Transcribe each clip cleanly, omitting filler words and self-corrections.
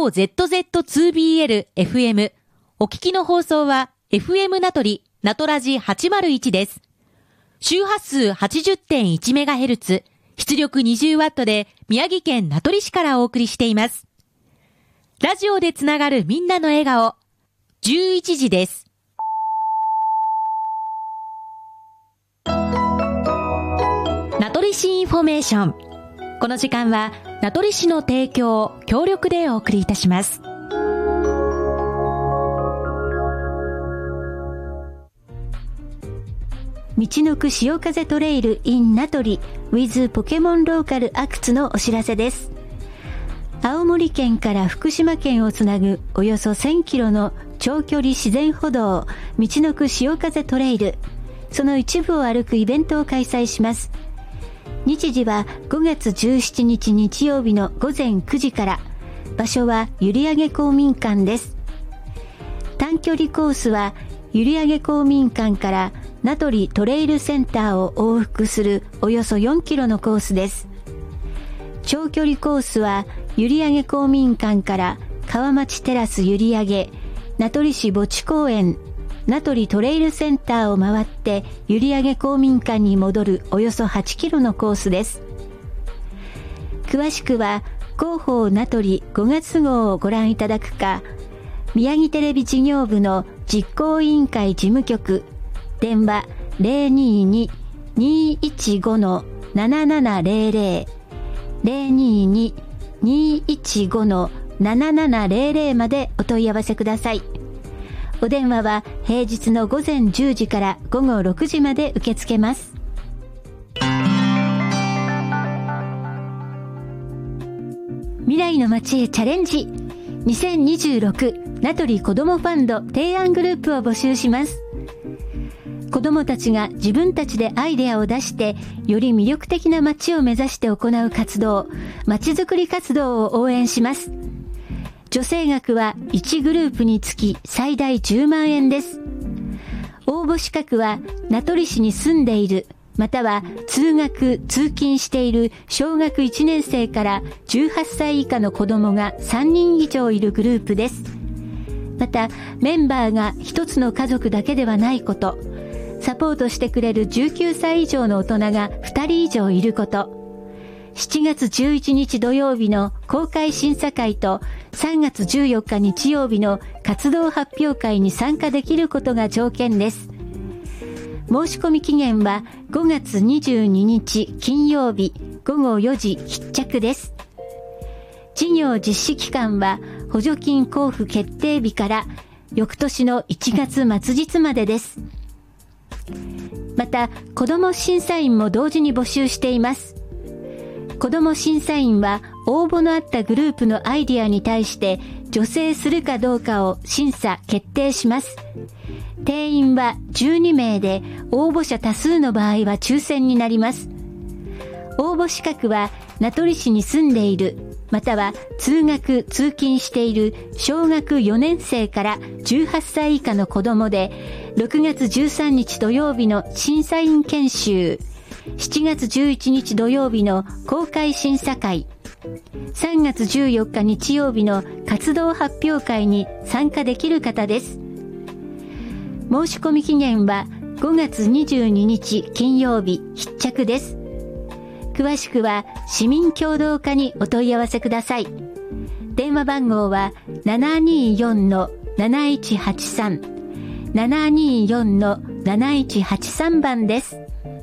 ZZ2BL-FM。お聞きの放送は FM 名取、名取ラジ801です。周波数 80.1MHz、出力 20W で宮城県名取市からお送りしています。ラジオでつながるみんなの笑顔、11時です。名取市インフォメーション。この時間は名取市の提供、協力でお送りいたします。 みちのく潮風トレイル in 名取 with ポケモンローカルアクツのお知らせです。青森県から福島県をつなぐおよそ1000キロの長距離自然歩道みちのく潮風トレイル、その一部を歩くイベントを開催します。日時は5月17日日曜日の午前9時から、場所は閖上公民館です。短距離コースは閖上公民館から名取トレイルセンターを往復するおよそ4キロのコースです。長距離コースは閖上公民館から川町テラス閖上、名取市墓地公園、名取トレイルセンターを回って閖上公民館に戻るおよそ8キロのコースです。詳しくは広報名取5月号をご覧いただくか、宮城テレビ事業部の実行委員会事務局、電話 022-215-7700 022-215-7700 までお問い合わせください。お電話は平日の午前10時から午後6時まで受け付けます。未来の街へチャレンジ、2026名取子どもファンド提案グループを募集します。子どもたちが自分たちでアイデアを出してより魅力的な街を目指して行う活動、街づくり活動を応援します。助成額は1グループにつき最大10万円です。応募資格は名取市に住んでいる、または通学・通勤している小学1年生から18歳以下の子どもが3人以上いるグループです。またメンバーが一つの家族だけではないこと、サポートしてくれる19歳以上の大人が2人以上いること、7月11日土曜日の公開審査会と3月14日日曜日の活動発表会に参加できることが条件です。申し込み期限は5月22日金曜日午後4時必着です。事業実施期間は補助金交付決定日から翌年の1月末日までです。また、子ども審査員も同時に募集しています。子ども審査員は応募のあったグループのアイディアに対して助成するかどうかを審査決定します。定員は12名で、応募者多数の場合は抽選になります。応募資格は名取市に住んでいる、または通学・通勤している小学4年生から18歳以下の子どもで、6月13日土曜日の審査員研修、7月11日土曜日の公開審査会、3月14日日曜日の活動発表会に参加できる方です。申し込み期限は5月22日金曜日必着です。詳しくは市民協働課にお問い合わせください。電話番号は 724-7183 724-7183 番です。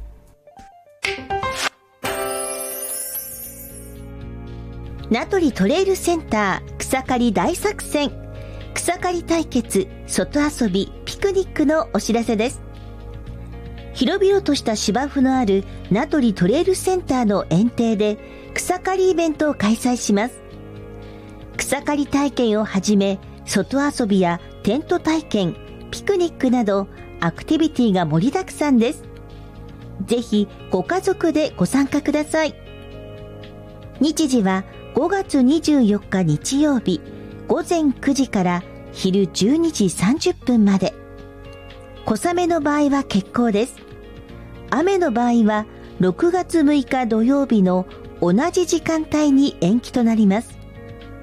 名取トレイルセンター草刈り大作戦、草刈り対決、外遊び、ピクニックのお知らせです。広々とした芝生のある名取トレイルセンターの園庭で草刈りイベントを開催します。草刈り体験をはじめ、外遊びやテント体験、ピクニックなどアクティビティが盛りだくさんです。ぜひご家族でご参加ください。日時は5月24日日曜日午前9時から昼12時30分まで。小雨の場合は欠航です。雨の場合は6月6日土曜日の同じ時間帯に延期となります。